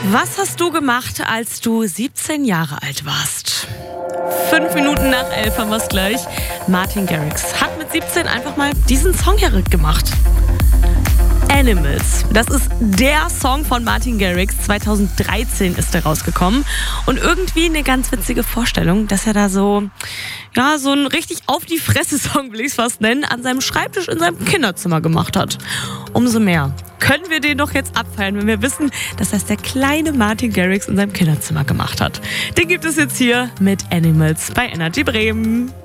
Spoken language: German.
Was hast du gemacht, als du 17 Jahre alt warst? 5 Minuten nach 11 haben wir es gleich. Martin Garrix hat mit 17 einfach mal diesen Song gemacht. Animals. Das ist der Song von Martin Garrix. 2013 ist er rausgekommen. Und irgendwie eine ganz witzige Vorstellung, dass er da so einen richtig auf die Fresse-Song, will ich es fast nennen, an seinem Schreibtisch in seinem Kinderzimmer gemacht hat. Umso mehr können wir den doch jetzt abfeiern, wenn wir wissen, dass das der kleine Martin Garrix in seinem Kinderzimmer gemacht hat. Den gibt es jetzt hier mit Animals bei Energy Bremen.